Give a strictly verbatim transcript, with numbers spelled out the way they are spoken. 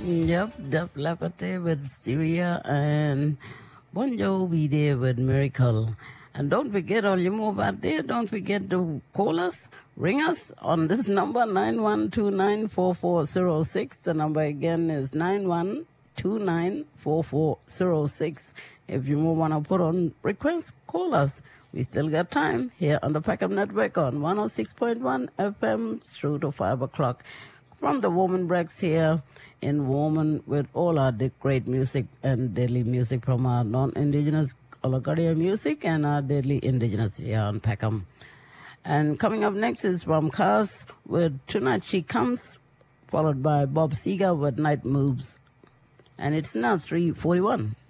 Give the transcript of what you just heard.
Yep, Def Leppard there with Syria and Bon Jovi there with Miracle. And don't forget, all you move out there, don't forget to call us, ring us on this number, nine one two nine, four four zero six. The number again is nine one two nine, four four zero six. If you want to put on request, call us. We still got time here on the Packham Network on one oh six point one F M through to five o'clock. From the Woman Breaks here in Woman with all our great music and deadly music from our non-Indigenous Olakaria music and our deadly Indigenous here on Packham. And coming up next is from Cass with Tonight She Comes, followed by Bob Seger with Night Moves. And it's now three forty-one.